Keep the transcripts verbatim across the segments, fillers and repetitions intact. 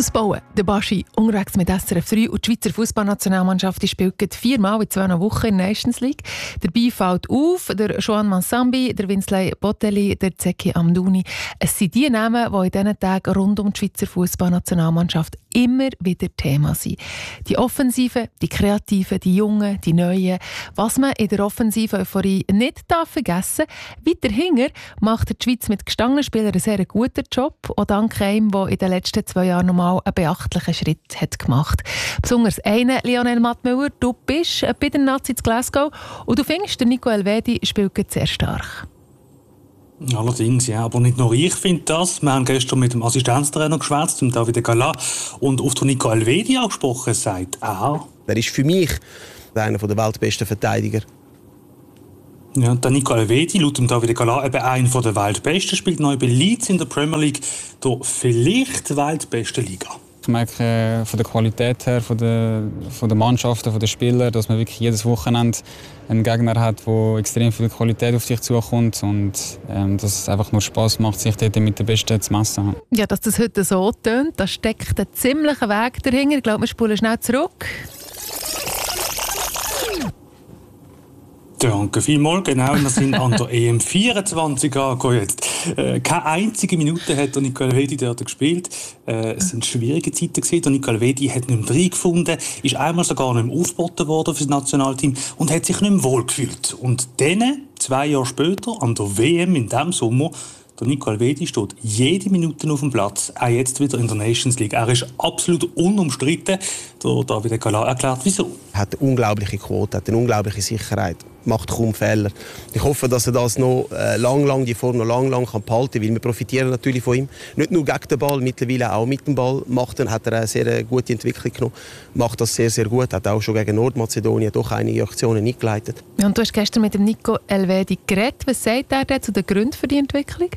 Ausbauen. Der Baschi unterwegs mit S R F drei und die Schweizer Fußballnationalmannschaft spielt viermal in zwei Wochen in der Nations League. Dabei fällt auf der Joan Mansambi, der Winsley Botelli, der Zeki Amdouni. Es sind die Namen, die in diesen Tagen rund um die Schweizer Fußballnationalmannschaft immer wieder Thema sind. Die Offensiven, die Kreativen, die Jungen, die Neuen. Was man in der offensiven Euphorie nicht darf vergessen darf, weiter hinten macht die Schweiz mit gestandenen Spielern einen sehr guten Job, auch dank einem, der in den letzten zwei Jahren nochmal einen beachtlichen Schritt hat gemacht. Besonders einen, Lionel Mattmüller, du bist bei den Nazis in Glasgow und du findest, der Nico Elvedi spielt sehr stark. Allerdings, ja, aber nicht nur ich finde das. Wir haben gestern mit dem Assistenztrainer geschwätzt, dem David Galat, und auf den Nico Elvedi angesprochen, sagt er: Er ist für mich einer der weltbesten Verteidiger. Ja, der Nico Elvedi, laut dem David Galat, eben einer der weltbesten, spielt neu bei Leeds in der Premier League, der vielleicht weltbesten Liga. Ich merke äh, von der Qualität her, von der, von der Mannschaften, von den Spielern, dass man wirklich jedes Wochenende einen Gegner hat, der extrem viel Qualität auf dich zukommt und ähm, dass es einfach nur Spass macht, sich dort mit den Besten zu messen. Ja, dass das heute so tönt, da steckt ein ziemlicher Weg dahinter. Ich glaube, wir spulen schnell zurück. Danke vielmals. Genau, wir sind an der E M vierundzwanzig angekommen jetzt. Äh, keine einzige Minute hat der Nico Elvedi dort gespielt. Äh, es waren schwierige Zeiten gewesen. Der Nico Elvedi hat nicht mehr reingefunden, ist einmal sogar nicht mehr aufgeboten worden für das Nationalteam und hat sich nicht mehr wohlgefühlt. Und dann, zwei Jahre später, an der W M in diesem Sommer, der Nico Elvedi steht jede Minute auf dem Platz, auch jetzt wieder in der Nations League. Er ist absolut unumstritten. Der David Galat erklärt, wieso. Er hat eine unglaubliche Quote, hat eine unglaubliche Sicherheit, macht kaum Fehler. Ich hoffe, dass er das noch äh, lang, lang, die Form noch lang, lang kann behalten kann, weil wir profitieren natürlich von ihm. Nicht nur gegen den Ball, mittlerweile auch mit dem Ball. Macht er, hat er eine sehr gute Entwicklung genommen, macht das sehr, sehr gut. Hat auch schon gegen Nordmazedonien doch einige Aktionen eingeleitet. Ja, und du hast gestern mit dem Nico Elvedi geredet. Was sagt er denn zu den Gründen für die Entwicklung?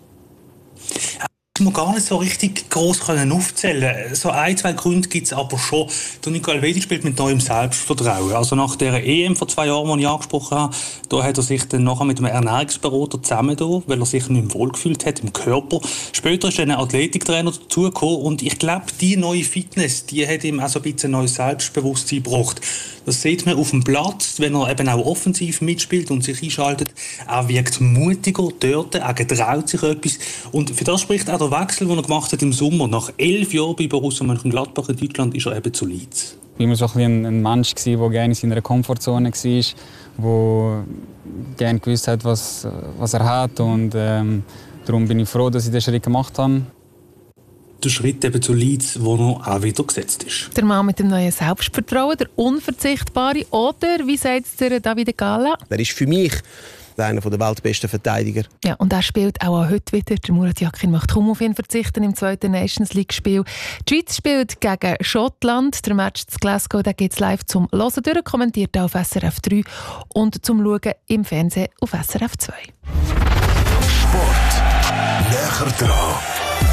Das muss man gar nicht so richtig gross aufzählen. So ein, zwei Gründe gibt es aber schon. Der Nico Elvedi spielt mit neuem Selbstvertrauen. Also nach der E M vor zwei Jahren, die ich angesprochen habe, da hat er sich dann nachher mit einem Ernährungsberater zusammengetan, weil er sich nicht mehr wohlgefühlt hat im Körper. Später ist dann ein Athletiktrainer dazugekommen und ich glaube, die neue Fitness, die hat ihm auch so ein bisschen neues Selbstbewusstsein gebracht. Das sieht man auf dem Platz, wenn er eben auch offensiv mitspielt und sich einschaltet. Er wirkt mutiger dort, er getraut sich etwas. Und für das spricht auch der Wechsel, den er gemacht hat im Sommer. Nach elf Jahren bei Borussia Mönchengladbach in Deutschland ist er eben zu Leeds. Ich war immer so ein, ein Mensch, der gerne in seiner Komfortzone war, der gerne gewusst hat, was, was er hat. Und ähm, darum bin ich froh, dass ich diesen Schritt gemacht habe. Der Schritt eben zu Leeds, wo noch auch wieder gesetzt ist. Der Mann mit dem neuen Selbstvertrauen, der Unverzichtbare, oder wie sagt es der David Galat? Er ist für mich einer der weltbesten Verteidiger. Ja, und er spielt auch heute wieder. Der Murat Yakin macht kaum auf ihn verzichten im zweiten Nations League-Spiel. Die Schweiz spielt gegen Schottland. Der Match zu Glasgow gibt es live zum Hören durch, kommentiert auf S R F drei und zum Schauen im Fernsehen auf S R F zwei. Sport näher dran.